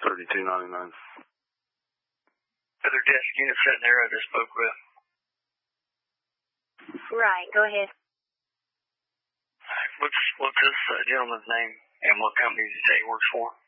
$32.99. Other desk unit sitting there I just spoke with. Right, go ahead. What's this gentleman's name and what company did you say he works for?